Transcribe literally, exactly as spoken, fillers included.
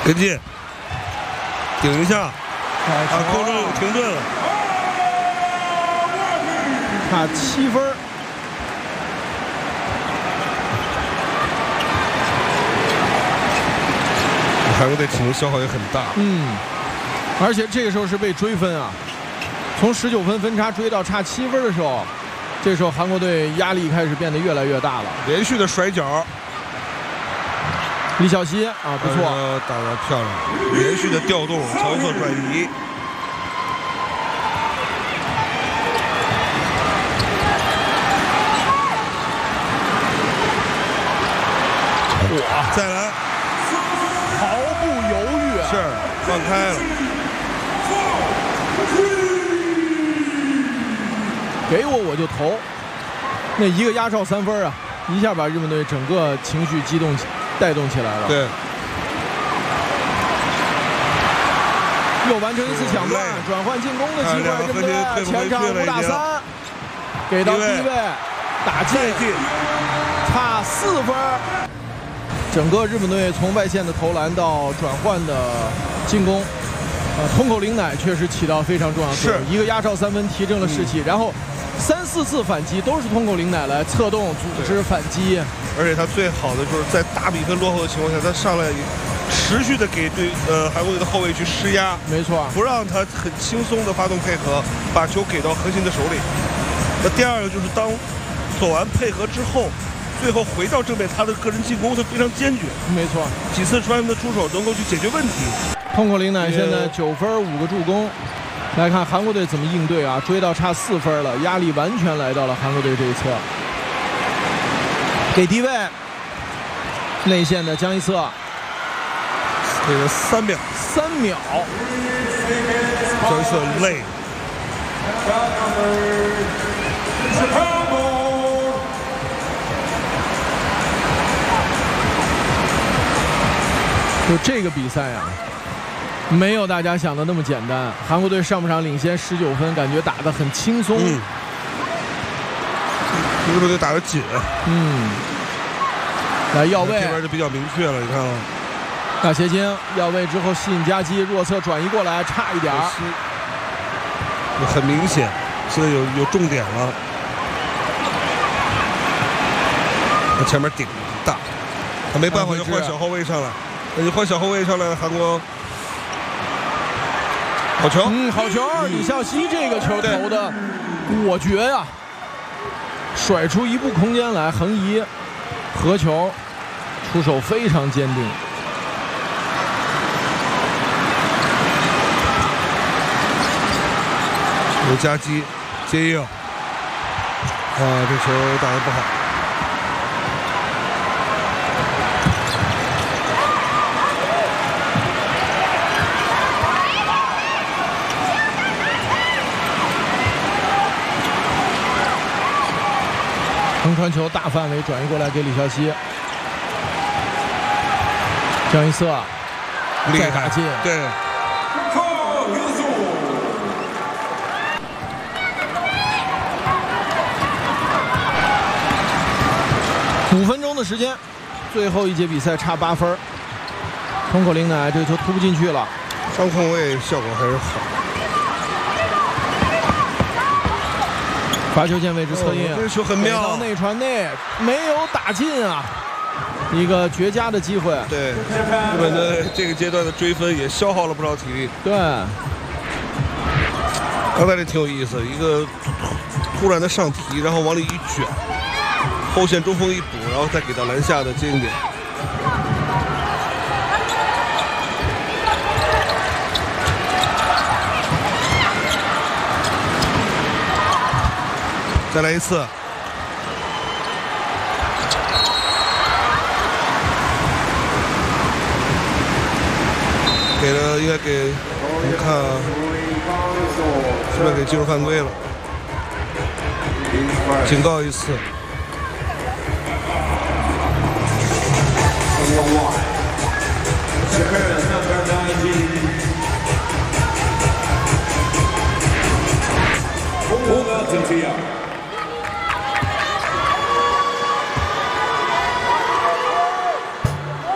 跟进，顶一下，啊，控制停顿了， 差七分。 韩国队体能消耗也很大。 嗯，而且这个时候是被追分啊，从十九分分差追到差七分的时候，这时候韩国队压力开始变得越来越大了。 连续的甩脚。 李晓溪啊，不错， 呃、打得漂亮，连续的调动，角色转移。哇，再来， 毫不犹豫， 是放开了， 给我我就投，那一个压哨三分啊，一下把日本队整个情绪激动起。 带动起来了， 对， 又完成一次抢断，转换进攻的机会，对不对？前场五打三，给到低位，打进，差四分。整个日本队从外线的投篮到转换的进攻，呃，通口玲乃确实起到非常重要的作用，一个压哨三分提振了士气，嗯、然后三四次反击都是通口玲乃来策动、组织反击。 而且他最好的就是在大比分落后的情况下，他上来持续的给对呃韩国队的后卫去施压， 没错， 不让他很轻松的发动配合，把球给到核心的手里。那第二个就是当走完配合之后，最后回到正面，他的个人进攻他非常坚决， 没错， 几次传球的出手能够去解决问题。 通口玲乃现在九分五个助攻，来看韩国队怎么应对啊？追到差四分了，压力完全来到了韩国队这一侧。 给低位，内线的江一策， 这个三秒， 三秒， 江一策累。 就这个比赛啊，没有大家想的那么简单。韩国队上半场领先十九分，感觉打得很轻松。嗯日本队打得紧， 嗯，来要位这边就比较明确了，你看啊， 大斜经要位之后吸引夹击，弱侧转移过来，差一点儿， 很明显，现在有有重点了，他前面顶大，他没办法就换小后卫上来，那你换小后卫上来，韩国好球， 嗯，好球，李孝熙这个球投的果决呀。 甩出一步空间来，横移，合球，出手非常坚定。 有夹击，接应，啊，这球打得不好。 横传球大范围转移过来给李孝熙，江一策再打进， 对。 五分钟的时间，最后一节比赛差八分。通口玲乃这个球突不进去了， 上空位效果还是好。 罚球线位置策应， 这个球很妙， 到内传内没有打进啊，一个绝佳的机会。 对，日本的这个阶段的追分也消耗了不少体力。 对， 刚才这挺有意思，一个突然的上提，然后往里一卷，后线中锋一补，然后再给到篮下的接应点。 再来一次，给了应该给，我们看是不是给技术犯规了？警告一次。